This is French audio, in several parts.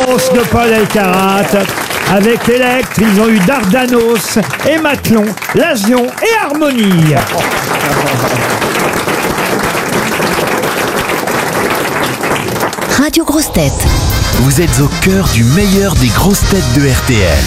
réponse de Paul Elkarat. Avec Electre, ils ont eu Dardanos, Hématelon, Lasion et Harmonie. Radio Grosses Têtes. Vous êtes au cœur du meilleur des grosses têtes de RTL.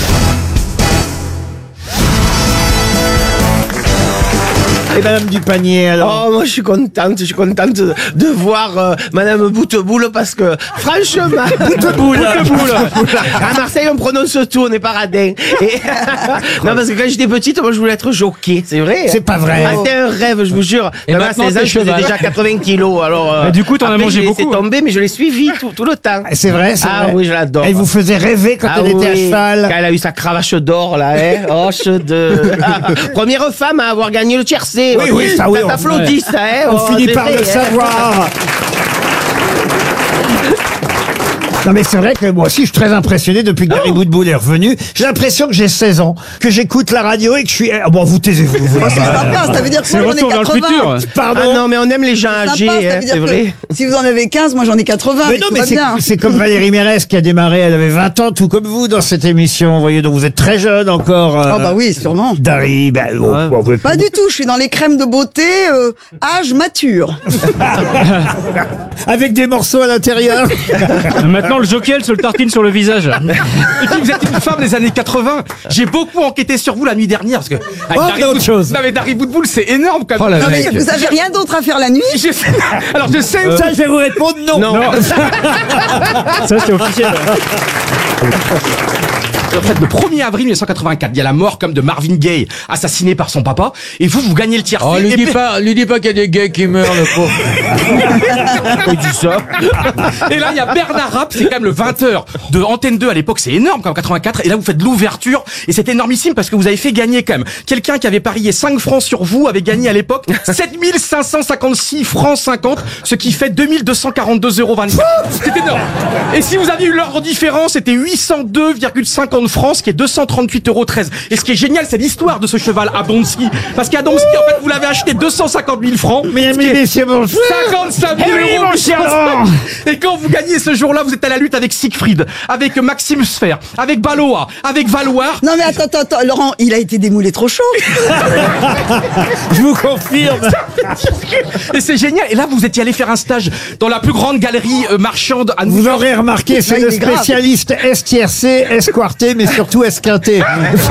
Et Madame Dupanier, alors? Oh, moi je suis contente de voir Madame Bouteboul parce que franchement, Bouteboul. À Marseille on prononce tout, on n'est pas radin. Et non, parce que quand j'étais petite, moi je voulais être jockey, c'est vrai. C'est pas vrai. Ah, c'était un rêve, je vous jure. Et Même à maintenant, 16 ans, t'es je faisais cheval. déjà 80 kilos. Alors, Mais du coup, t'en as après, mangé j'ai beaucoup, laissé tomber, mais je l'ai suivi tout le temps. C'est vrai, c'est Ah vrai. oui, je l'adore. Elle vous faisait rêver quand elle était à oui. cheval. Quand elle a eu sa cravache d'or, là, hein. Hoche de... Première femme à avoir gagné le tiercé. Oui, ça, oui, Ça on- t'applaudit, ça, hein. On Oh, finit c'est par vrai, le hein. savoir. Non mais c'est vrai que moi aussi je suis très impressionné depuis que Gary Bouteboul est revenu. J'ai l'impression que j'ai 16 ans, que j'écoute la radio et que je suis... Ah bon, vous taisez-vous. C'est sympa, ça veut dire que C'est le moi j'en ai retour dans le 80. futur. Pardon. Ah non, mais on aime les gens Sympa, âgés, ça hein, veut dire c'est que vrai. si vous en avez 15, moi j'en ai 80. Mais non, tout mais va bien. c'est comme Valérie Mérès qui a démarré, elle avait 20 ans, tout comme vous dans cette émission. Vous voyez, donc vous êtes très jeune encore. Oh bah oui, sûrement. Dari, ben, bon, vous Pas du tout, je suis dans les crèmes de beauté, âge mature. avec des morceaux à l'intérieur. Maintenant, le jockey, elle se le tartine sur le visage. Et puis vous êtes une femme des années 80. J'ai beaucoup enquêté sur vous la nuit dernière parce que avec Oh, Dari d'autres Bout- choses. Non mais Dari Bouteboul c'est énorme quand même. Oh là Non, là. mais vous avez rien d'autre à faire la nuit? Je sais- Alors je sais où Ça, je vais vous répondre non. Ça, c'est officiel. En fait, le 1er avril 1984, il y a la mort comme de Marvin Gaye, assassiné par son papa, et vous gagnez le tiercé. Oh, et lui dis pas qu'il y a des gays qui meurent, le pauvre. Il dit ça. Et là, il y a Bernard Rapp, c'est quand même le 20h de Antenne 2 à l'époque, c'est énorme comme 84, et là vous faites l'ouverture, et c'est énormissime parce que vous avez fait gagner quand même. Quelqu'un qui avait parié 5 francs sur vous avait gagné à l'époque 7556 francs 50, ce qui fait 2242,24 €. C'est énorme. Et si vous aviez eu l'ordre différent, c'était 802,50 francs, ce qui est 238,13 €. Et ce qui est génial, c'est l'histoire de ce cheval à Donski. Parce qu'à Donski, en fait, vous l'avez acheté 250 000 francs. Mesdames et messieurs, bonjour. 55 000 Eh oui, euros. mon cher Laurent. Et quand vous gagnez ce jour-là, vous êtes à la lutte avec Siegfried, avec Maxime Sfer, avec Balois, avec Valoir. Non mais attends, Laurent, il a été démoulé trop chaud. Je vous confirme. Et c'est génial. Et là, vous étiez allé faire un stage dans la plus grande galerie marchande à New Vous York. aurez remarqué, c'est il le est grave. spécialiste S-tiercé, S-quarté, mais surtout S-quinté.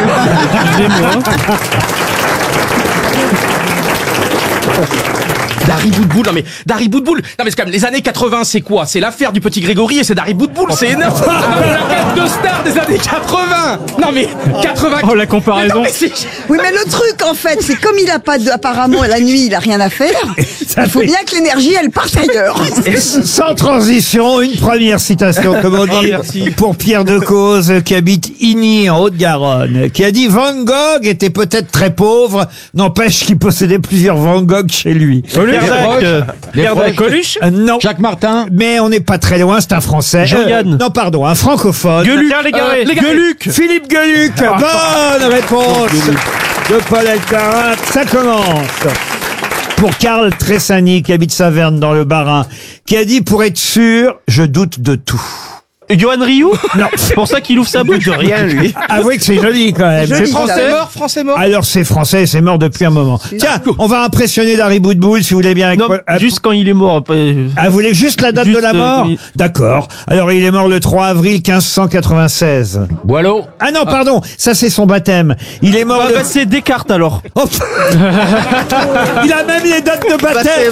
Dari Bouteboul, non mais Dari Bouteboul, non mais c'est quand même les années 80, c'est quoi? C'est l'affaire du petit Grégory et c'est Dari Bouteboul, c'est énorme. Non, mais la carte de star des années 80. Non mais 80. Oh, la comparaison. Mais non, mais c'est- Oui mais le truc en fait, c'est comme il a pas de, apparemment la nuit il a rien à faire, Ça il faut fait- bien que l'énergie elle parte ailleurs. Sans transition, une première citation, comme on dit, pour Pierre Decauze, qui habite Igny, en Haute-Garonne, qui a dit « Van Gogh était peut-être très pauvre, n'empêche qu'il possédait plusieurs Van Gogh chez lui. » Pierre Dac. Coluche. Non. Jacques Martin. Mais on n'est pas très loin, c'est un Français. Jean-Yann. Non, pardon, un francophone. Gueluc. Pierre Légaré. Gueluc. Philippe Gueluc. Bonne réponse de Paul Elkarat. Ça commence. Pour Karl Tressani, qui habite Saverne dans le Bas-Rhin, qui a dit « Pour être sûr, je doute de tout ». Johan Rioux. Non. C'est pour ça qu'il ouvre sa bouche. Rien, lui. Avouez que c'est joli quand même. Joli, C'est ça. Français mort, Français mort. Alors c'est français, c'est mort depuis un moment. Tiens, on va impressionner Dari Bouteboul si vous voulez bien. Avec Non, juste quand il est mort. Après. Ah, vous voulez juste la date Juste, de la mort oui. D'accord. Alors il est mort le 3 avril 1596. Boileau. Ah non, pardon, ça c'est son baptême. Il est mort Ah, le... bah, c'est Descartes alors. Oh, il a même les dates de baptême.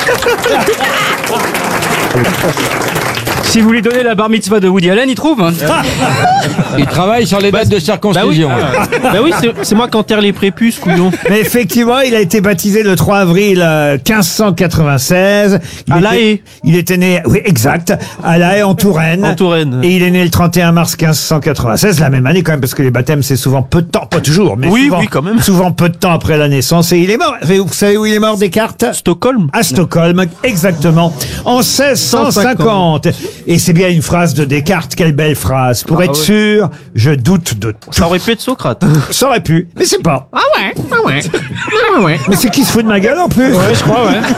Si vous lui donnez la bar mitzvah de Woody Allen, il trouve. Hein. Il travaille sur les dates de circoncision. Bah oui, c'est moi qui enterre les prépuces, couillon. Mais effectivement, il a été baptisé le 3 avril 1596. À La Haye. Il était né, oui, exact, à La Haye en Touraine. En Touraine. Et il est né le 31 mars 1596, la même année quand même, parce que les baptêmes c'est souvent peu de temps, pas toujours, mais Oui, souvent, oui, quand même. souvent peu de temps après la naissance. Et il est mort. Vous savez où il est mort, Descartes? Stockholm. À Stockholm, exactement, en 1650. Et c'est bien une phrase de Descartes, quelle belle phrase. Pour être ouais. sûr, je doute de tout. Ça aurait pu être Socrate. Ça aurait pu, mais c'est pas. Ah ouais. Mais c'est qui se fout de ma gueule en plus? Ouais, je crois, ouais.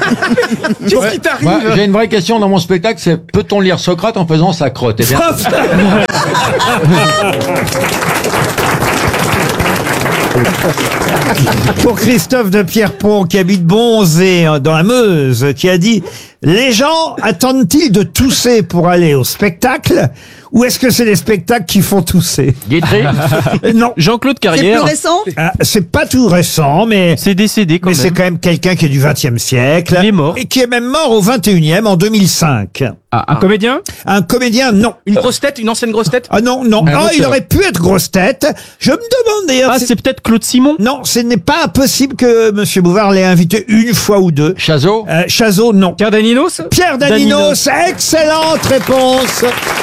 Qu'est-ce qui t'arrive? Moi, j'ai une vraie question dans mon spectacle, c'est peut-on lire Socrate en faisant sa crotte? Eh bien, Pour Christophe de Pierrepont, qui habite Bonzé, dans la Meuse, qui a dit « Les gens attendent-ils de tousser pour aller au spectacle ou est-ce que c'est les spectacles qui font tousser ?» Guitry. Non. Jean-Claude C'est plus Carrière. récent? C'est pas tout récent, mais C'est décédé quand mais même. c'est quand même quelqu'un qui est du XXe siècle. Il est mort. Et qui est même mort au XXIe, en 2005. Ah, un comédien? Un comédien, non. Une grosse tête, une ancienne grosse tête? Ah non, non. Ah, il aurait pu être grosse tête. Je me demande d'ailleurs... Ah, c'est peut-être Claude Simon? Non, ce n'est pas impossible que Monsieur Bouvard l'ait invité une fois ou deux. Chazot. Chazot, non. Pierre Daninos? Pierre Daninos, excellente réponse.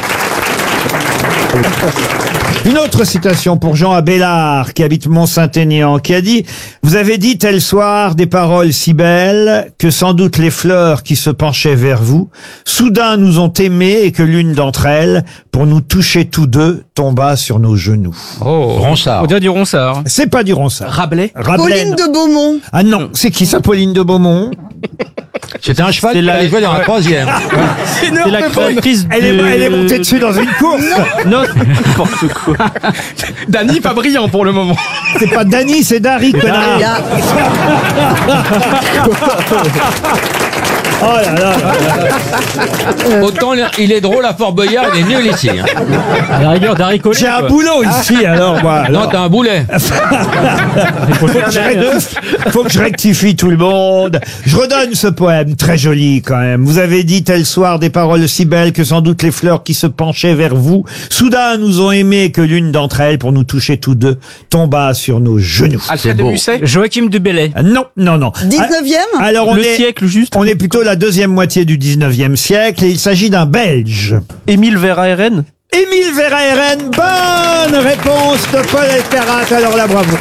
Une autre citation pour Jean Abélard, qui habite Mont-Saint-Aignan, qui a dit « Vous avez dit tel soir des paroles si belles que sans doute les fleurs qui se penchaient vers vous, soudain nous ont aimés et que l'une d'entre elles, pour nous toucher tous deux, tomba sur nos genoux. Oh. Ronsard. On dirait du Ronsard. » C'est pas du Ronsard. Rabelais? Rabelais, Pauline non. de Beaumont. Ah non, c'est qui ça, Pauline de Beaumont? C'était un cheval C'est qui la- allait jouer dans la troisième. C'est la créatrice Elle est montée dessus dans une course. Non, n'importe quoi. Dany, pas brillant pour le moment. C'est pas Dany, c'est Dari, connard. Là, Oh là là. Autant il est drôle à Fort Boyard, il est nul ici. Hein. À la rigueur d'Harry Collet. J'ai un boulot ici, alors, moi. Non, t'as un boulet. Faut que je rectifie tout le monde. Je redonne ce poème, très joli quand même. Vous avez dit tel soir des paroles si belles que sans doute les fleurs qui se penchaient vers vous, soudain nous ont aimé que l'une d'entre elles, pour nous toucher tous deux, tomba sur nos genoux. Alfred de beau. Musset? Joachim de Bellay. Ah, non, non, non. 19e? Alors Le siècle juste. on est plutôt la deuxième moitié du 19e siècle et il s'agit d'un Belge. Émile Verhaeren. Émile Verhaeren, bonne réponse de Paul Elkarat. Alors là, bravo.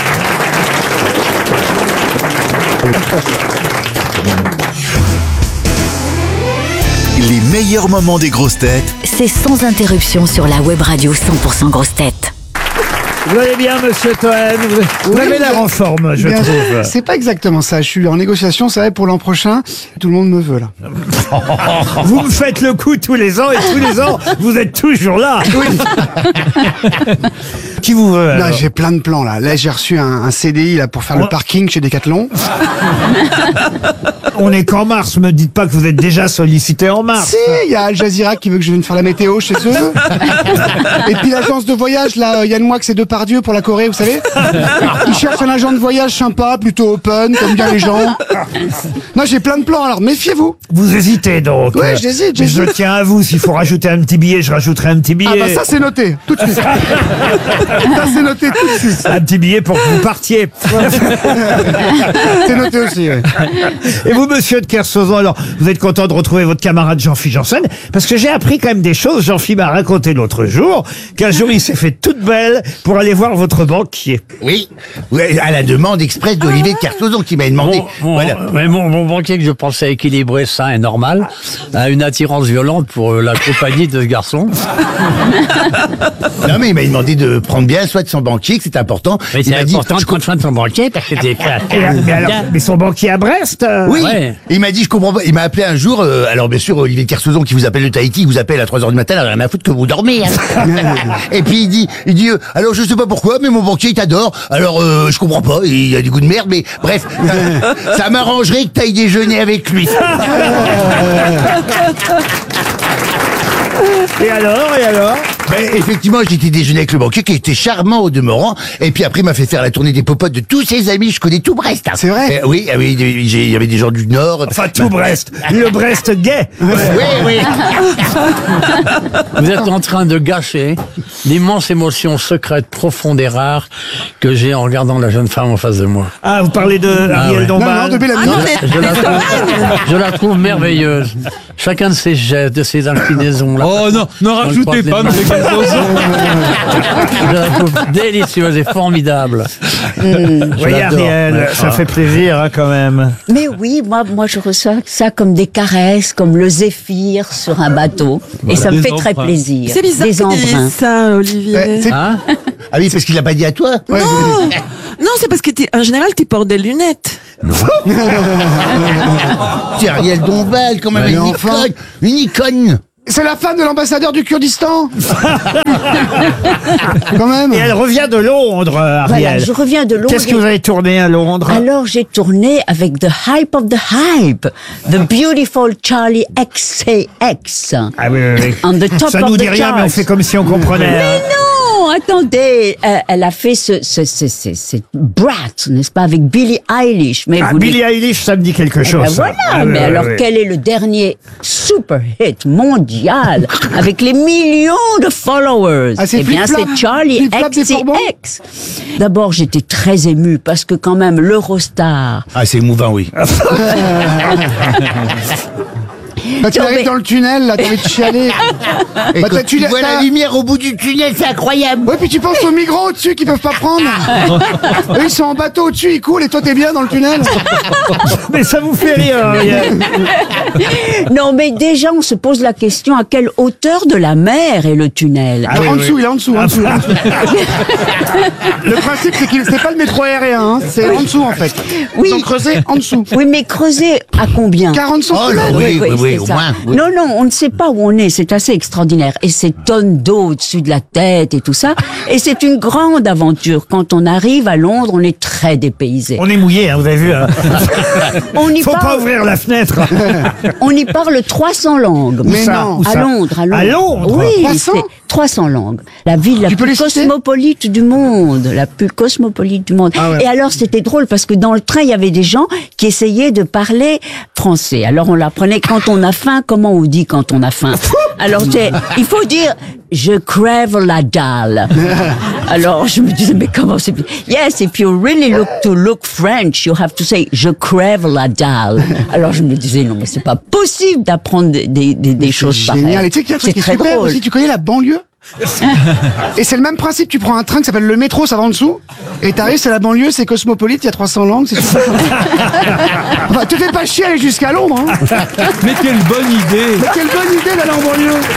Les meilleurs moments des grosses têtes C'est sans interruption sur la web radio 100% grosses têtes. Vous allez bien, monsieur Toen? Vous avez l'air en forme, je Bien, trouve. c'est pas exactement ça. Je suis en négociation, ça va pour l'an prochain. Tout le monde me veut là. Vous me faites le coup tous les ans et tous les ans, vous êtes toujours là. Qui vous veut Là, alors j'ai plein de plans là. Là, j'ai reçu un CDI là pour faire le parking chez Decathlon. On est qu'en mars, me dites pas que vous êtes déjà sollicité en mars. Si, il y a Al Jazeera qui veut que je vienne faire la météo chez eux. Et puis l'agence de voyage là, Yann Moix et Depardieu pour la Corée, vous savez. Ils cherchent un agent de voyage sympa, plutôt open, comme bien les gens. Non, j'ai plein de plans. Alors méfiez-vous. Vous hésitez donc. Ouais, j'hésite, Mais je j'hésite. tiens à vous, s'il faut rajouter un petit billet, je rajouterai un petit billet. Ah bah ça c'est noté, tout de suite. Ça c'est noté tout de suite. Un petit billet pour que vous partiez. C'est noté aussi. Ouais. Et vous, monsieur de Kersauzon, alors, vous êtes content de retrouver votre camarade Jean-Philippe Janssen? Parce que j'ai appris quand même des choses. Jean-Philippe m'a raconté l'autre jour qu'un jour, il s'est fait toute belle pour aller voir votre banquier. Oui, à la demande express d'Olivier de Kersauzon qui m'a demandé. Voilà. Mais mon banquier que je pensais équilibré, sain et normal, a une attirance violente pour la compagnie de ce garçon. Non mais il m'a demandé de prendre bien soin de son banquier, que c'est important. Mais Il c'est m'a dit, important de prendre soin de son banquier parce que c'est Mais son banquier à Brest oui, Ouais. il m'a dit je comprends pas. Il m'a appelé un jour, alors bien sûr Olivier de Kersauzon qui vous appelle de Tahiti, il vous appelle à 3h du matin, alors rien à foutre que vous dormez. Hein. Et puis il dit alors je sais pas pourquoi, mais mon banquier il t'adore. Alors je comprends pas, il a du goût de merde, mais bref, ça m'arrangerait que t'ailles déjeuner avec lui. Et alors Ben, effectivement, j'ai été déjeuner avec le banquier qui était charmant au demeurant. Et puis après, il m'a fait faire la tournée des popotes de tous ses amis. Je connais tout Brest. Hein. C'est vrai? Oui, il y avait des gens du Nord. Enfin, tout Brest. Le Brest gay. Oui, oui. Vous êtes en train de gâcher l'immense émotion secrète, profonde et rare que j'ai en regardant la jeune femme en face de moi. Ah, vous parlez de Ariel ouais. Dombal. Non, non, de Bellamy. Ah non, mais Je la trouve merveilleuse. Chacun de ses gestes, de ses inclinaisons. Oh non, n'en rajoutez pas, monsieur Kersauzon. Je la trouve délicieuse et formidable. Oui, l'adore. Ariel, Ouais. ça fait plaisir hein, quand même. Mais oui, moi je reçois ça comme des caresses, comme le zéphyr sur un bateau. Et ça me Des fait très emprunts. plaisir. c'est bizarre Des que tu embruns. dises ça, Olivier. Ouais, c'est- Hein? Ah oui, parce qu'il l'a pas dit à toi. ouais, Non, non, c'est parce que en général, tu portes des lunettes. C'est Ariel Dombal, quand même, Mais une enfin. icône. Une icône. C'est la femme de l'ambassadeur du Kurdistan. Quand même. Et elle revient de Londres, Ariel. Voilà, je reviens de Londres. Qu'est-ce que vous avez tourné à Londres? Alors, j'ai tourné avec The Hype of the Hype, The Beautiful Charlie XCX. Ah oui, oui, oui. On the top Ça of nous the dit rien, mais on charts. fait comme si on comprenait. Mais hein. non, attendez, elle a fait ce Brat, n'est-ce pas, avec Billie Eilish. Mais Ah, vous Billie Eilish, ça me dit quelque Eh chose. ben ça. voilà, Ah, mais oui, alors oui, oui. quel est le dernier super hit mondial avec les millions de followers? Ah, c'est Eh bien, Flip-Flap. c'est Charlie Flip-Flap des Bourbons. XCX. D'abord, j'étais très émue parce que quand même, l'Eurostar. Ah, c'est émouvant, oui. Quand tu Non, arrives mais- dans le tunnel, là, t'as envie de chialer. Et Bah, quand tu vois la t'as- lumière au bout du tunnel, c'est incroyable. Ouais, puis tu penses aux migrants au-dessus qui peuvent pas prendre. Eux, ils sont en bateau au-dessus, ils coulent et toi t'es bien dans le tunnel. Mais ça vous fait rire, Ariel. Non, mais déjà, on se pose la question à quelle hauteur de la mer est le tunnel? Ah oui, en oui. dessous, il est en dessous, en dessous. En dessous. Le principe, c'est qu'il c'est pas le métro aérien, hein, c'est en dessous en fait. Oui. Ils ont creusé en dessous. Oui, mais creuser à combien? 40 Oh cm. là, oui, oui, oui, c'est au ça. moins. Oui. Non, non, on ne sait pas où on est. C'est assez extraordinaire. Et ces tonnes d'eau au-dessus de la tête et tout ça. Et c'est une grande aventure. Quand on arrive à Londres, on est très dépaysé. On est mouillé, hein, vous avez vu. Hein. On y Faut pas parle, ouvrir la fenêtre. on y parle 300 langues. Mais ça non. Où À ça Londres, À Londres Oui, 300? c'est 300 langues. La ville la Tu peux plus les citer cosmopolite du monde. La plus cosmopolite du monde. Ah ouais. Et alors, c'était drôle parce que dans le train, il y avait des gens qui essayaient de parler français. Alors, on l'apprenait quand on a faim. Comment on dit quand on a faim? Alors, il faut dire, je crève la dalle. Alors, je me disais, mais comment c'est... Yes, if you really look French, you have to say, je crève la dalle. Alors, je me disais, non, mais c'est pas possible d'apprendre des choses Génial. pareilles. Et tu sais qu'il y a un truc C'est qui est très super drôle. aussi, tu connais la banlieue? Et c'est le même principe, tu prends un train qui s'appelle le métro, ça va en dessous, et t'arrives, c'est la banlieue, c'est cosmopolite, il y a 300 langues, c'est super. Enfin, te fais pas chier aller jusqu'à Londres, hein. Mais quelle bonne idée! Mais quelle bonne idée d'aller en banlieue.